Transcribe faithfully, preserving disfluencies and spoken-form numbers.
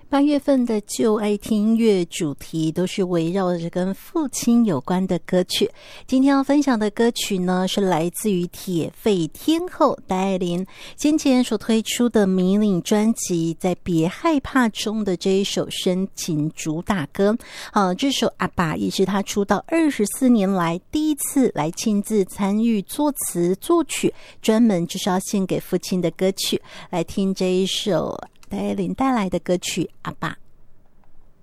八月份的就爱听音乐主题都是围绕着跟父亲有关的歌曲。今天要分享的歌曲呢，是来自于铁肺天后戴爱玲先前所推出的迷你专辑，在别害怕中的这一首深情主打歌。啊，这首阿爸也是他出道二十四年来第一次来亲自参与作词作曲，专门就是要献给父亲的歌曲。来听这一首戴爱玲带来的歌曲《阿爸》。